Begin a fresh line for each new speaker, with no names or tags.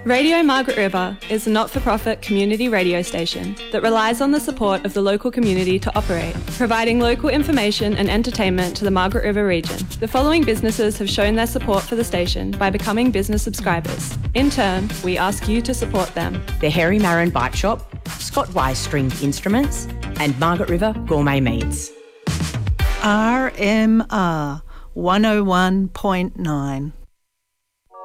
Radio Margaret River is a not-for-profit community radio station that relies on the support of the local community to operate, providing local information and entertainment to the Margaret River region. The following businesses have shown their support for the station by becoming business subscribers. In turn, we ask you to support them.
The Harry Marin Bike Shop, Scott Wise Stringed Instruments, and Margaret River Gourmet Meats.
RMR 101.9.